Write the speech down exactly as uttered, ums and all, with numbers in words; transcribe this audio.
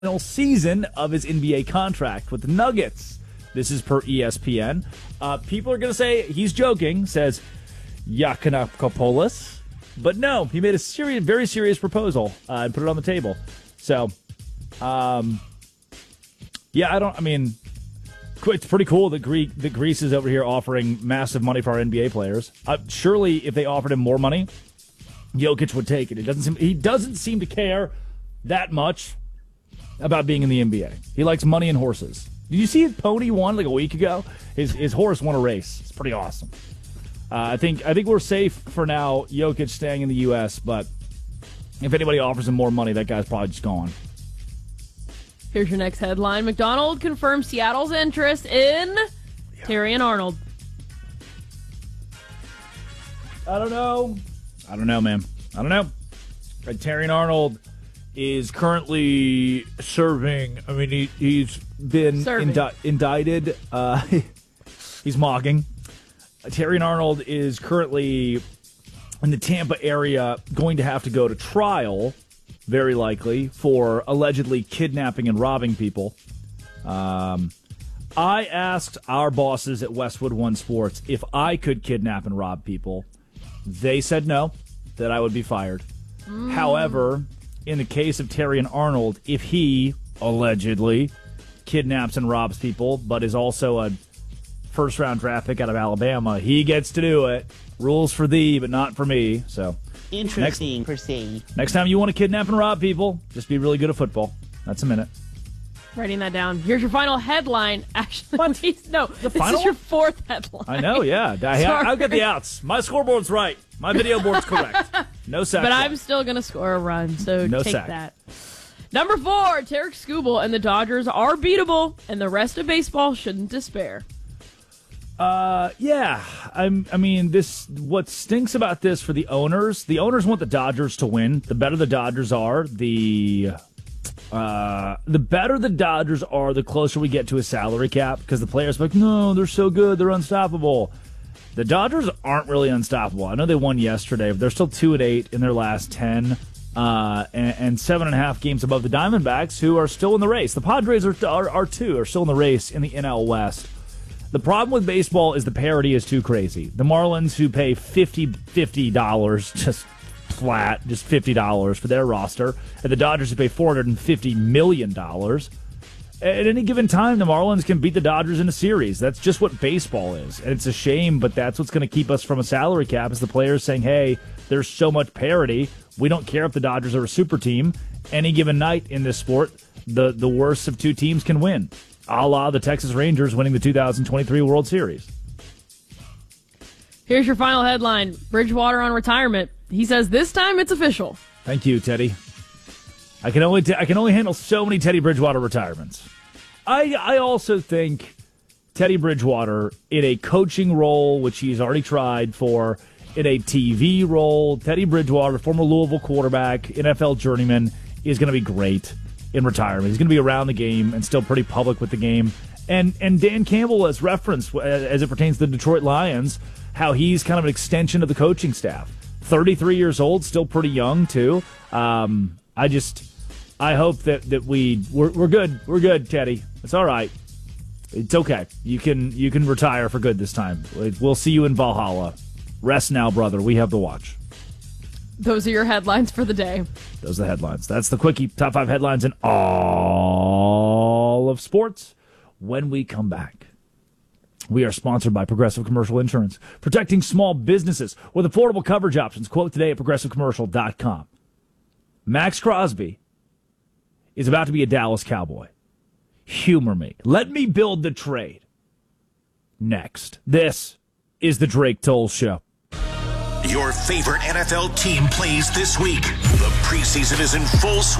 final season of his N B A contract with the Nuggets. This is per E S P N. Uh, people are going to say he's joking, says Giannakopoulos. But no, he made a serious, very serious proposal uh, and put it on the table. So, um, yeah, I don't, I mean, it's pretty cool that, Greek, that Greece is over here offering massive money for our N B A players. Uh, surely, if they offered him more money, Jokic would take it. It doesn't seem, he doesn't seem to care that much about being in the N B A. He likes money and horses. Did you see his pony won like a week ago? His his horse won a race. It's pretty awesome. Uh, I think I think we're safe for now. Jokic staying in the U S, but if anybody offers him more money, that guy's probably just gone. Here's your next headline. McDonald confirms Seattle's interest in yeah. Terrion Arnold. I don't know. I don't know, man. I don't know. Right, Terrion Arnold is currently serving. I mean, he, he's been indi- indicted. Uh, he's mocking. Terrion Arnold is currently in the Tampa area, going to have to go to trial, very likely, for allegedly kidnapping and robbing people. Um, I asked our bosses at Westwood One Sports if I could kidnap and rob people. They said no, that I would be fired. Mm. However, in the case of Terrion Arnold, if he allegedly kidnaps and robs people, but is also a first-round draft pick out of Alabama, he gets to do it. Rules for thee, but not for me. So, interesting. Next, Proceed. Next time you want to kidnap and rob people, just be really good at football. That's a minute. Writing that down. Here's your final headline. Actually, what? no, the this final is your fourth headline. I know, yeah. I, I'll get the outs. My scoreboard's right. My video board's correct. No sack. But I'm still going to score a run, so no take sack. that. Number four, Tarek Skubal and the Dodgers are beatable, and the rest of baseball shouldn't despair. Uh, yeah. I'm, I mean, this. What stinks about this for the owners, the owners want the Dodgers to win. The better the Dodgers are, the... Uh, the better the Dodgers are, the closer we get to a salary cap, because the players are like, no, they're so good, they're unstoppable. The Dodgers aren't really unstoppable. I know they won yesterday, but they're still two and eight in their last ten, uh, and, and seven and a half games above the Diamondbacks, who are still in the race. The Padres are, are are two, are still in the race in the N L West. The problem with baseball is the parity is too crazy. The Marlins, who pay fifty dollars just flat, just fifty dollars for their roster, and the Dodgers who pay four hundred fifty million dollars. At any given time, the Marlins can beat the Dodgers in a series. That's just what baseball is. And it's a shame, but that's what's going to keep us from a salary cap, is the players saying, hey, there's so much parity. We don't care if the Dodgers are a super team. Any given night in this sport, the, the worst of two teams can win, a la the Texas Rangers winning the two thousand twenty-three World Series. Here's your final headline. Bridgewater on retirement. He says this time it's official. Thank you, Teddy. I can only t- I can only handle so many Teddy Bridgewater retirements. I I also think Teddy Bridgewater in a coaching role, which he's already tried for, in a T V role, Teddy Bridgewater, former Louisville quarterback, N F L journeyman, is going to be great in retirement. He's going to be around the game and still pretty public with the game. And and Dan Campbell has referenced, as it pertains to the Detroit Lions, how he's kind of an extension of the coaching staff. thirty-three years old, still pretty young, too. Um, I just, I hope that, that we, we're, we're good. We're good, Teddy. It's all right. It's okay. You can you can retire for good this time. We'll see you in Valhalla. Rest now, brother. We have the watch. Those are your headlines for the day. Those are the headlines. That's the Quickie. Top five headlines in all of sports. When we come back, we are sponsored by Progressive Commercial Insurance, protecting small businesses with affordable coverage options. Quote today at progressive commercial dot com. Max Crosby is about to be a Dallas Cowboy. Humor me. Let me build the trade. Next. This is the Drake Toll Show. Your favorite N F L team plays this week. The preseason is in full swing.